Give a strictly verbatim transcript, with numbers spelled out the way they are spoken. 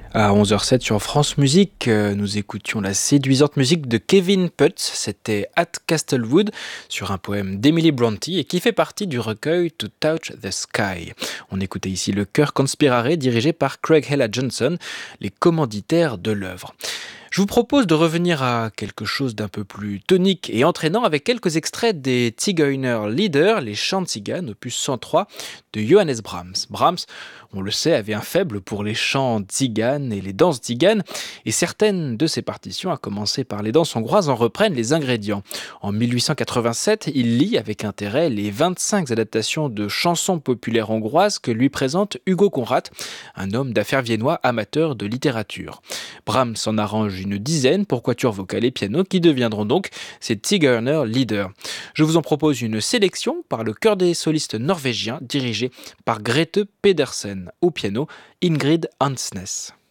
À onze heures zéro sept sur France Musique, euh, nous écoutions la séduisante musique de Kevin Putz, c'était At Castlewood, sur un poème d'Emily Brontë et qui fait partie du recueil To Touch the Sky. On écoutait ici le chœur Conspirare dirigé par Craig Hella Johnson, les commanditaires de l'œuvre. Je vous propose de revenir à quelque chose d'un peu plus tonique et entraînant avec quelques extraits des Zigeuner Lieder, les chants de Tziganes, opus cent trois de Johannes Brahms. Brahms, on le sait, avait un faible pour les chants tziganes et les danses tziganes, et certaines de ses partitions, à commencer par les danses hongroises, en reprennent les ingrédients. En dix-huit cent quatre-vingt-sept, il lit avec intérêt les vingt-cinq adaptations de chansons populaires hongroises que lui présente Hugo Conrad, un homme d'affaires viennois amateur de littérature. Brahms en arrange une dizaine pour quatuor vocal et piano qui deviendront donc ces Zigeuner Lieder. Je vous en propose une sélection par le chœur des solistes norvégiens dirigé par Grete Pedersen. Au piano, Ingrid Hansnes.